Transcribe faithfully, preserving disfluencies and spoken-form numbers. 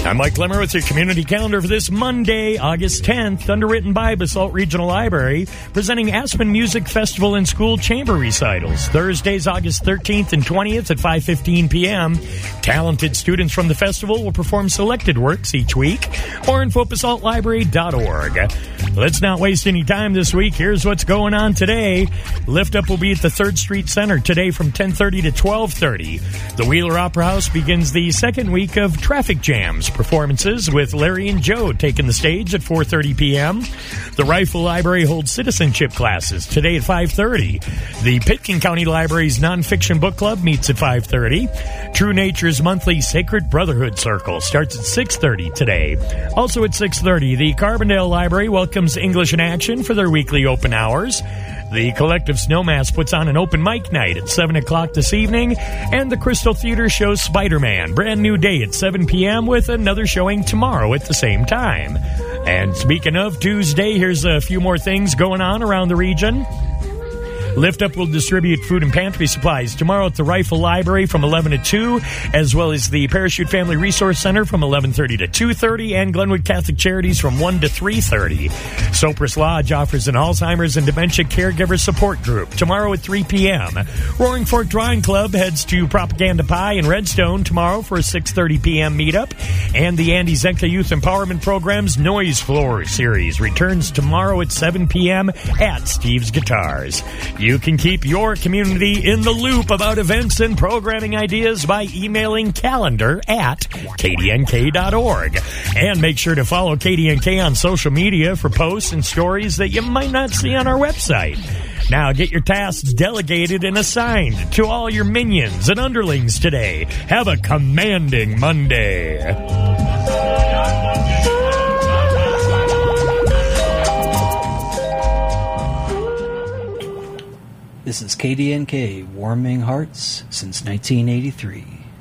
I'm Mike Lemmer with your community calendar for this Monday, August tenth, underwritten by Basalt Regional Library, presenting Aspen Music Festival and School Chamber Recitals. Thursdays, August thirteenth and twentieth at five fifteen p.m. Talented students from the festival will perform selected works each week. More info at basalt library dot org. Let's not waste any time this week. Here's what's going on today. Lift Up will be at the third Street Center today from ten thirty to twelve thirty. The Wheeler Opera House begins the second week of Traffic Jams performances with Larry and Joe taking the stage at four thirty p.m. The Rifle Library holds citizenship classes today at five thirty. The Pitkin County Library's Nonfiction Book Club meets at five thirty. True Nature's monthly Sacred Brotherhood Circle starts at six thirty today. Also at six thirty, the Carbondale Library welcomes English in Action for their weekly open hours. The Collective Snowmass puts on an open mic night at seven o'clock this evening, and the Crystal Theater shows Spider-Man, brand new day at seven p.m. with another showing tomorrow at the same time. And speaking of Tuesday, here's a few more things going on around the region. Lift Up will distribute food and pantry supplies tomorrow at the Rifle Library from eleven to two, as well as the Parachute Family Resource Center from eleven thirty to two thirty, and Glenwood Catholic Charities from one to three thirty. Sopris Lodge offers an Alzheimer's and Dementia Caregiver Support Group tomorrow at three p.m. Roaring Fork Drawing Club heads to Propaganda Pie in Redstone tomorrow for a six thirty p.m. meetup, and the Andy Zenka Youth Empowerment Program's Noise Floor series returns tomorrow at seven p.m. at Steve's Guitars. You can keep your community in the loop about events and programming ideas by emailing calendar at k d n k dot org. And make sure to follow K D N K on social media for posts and stories that you might not see on our website. Now get your tasks delegated and assigned to all your minions and underlings today. Have a commanding Monday. This is K D N K, warming hearts since nineteen eighty-three.